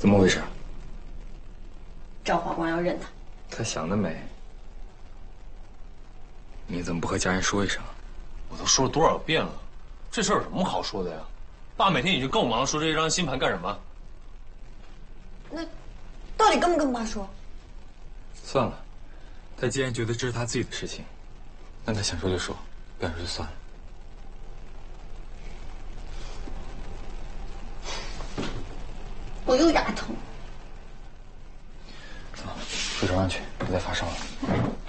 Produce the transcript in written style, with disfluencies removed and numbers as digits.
怎么回事？ 赵华光要认他。 他想得美。你怎么不和家人说一声？ 我都说了多少遍了，这事儿有什么好说的呀？爸每天已经更忙了，说这张新盘干什么？ 那到底跟不跟爸说？ 算了，他既然觉得这是他自己的事情，那他想说就说，不想说就算了。 我又牙疼。 走，睡床上去，别再发烧了。